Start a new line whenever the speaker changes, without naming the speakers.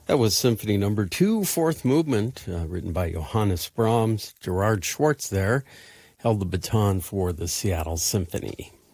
That was Symphony Number 2, Fourth Movement, written by Johannes Brahms. Gerard Schwartz there held the baton for the Seattle Symphony.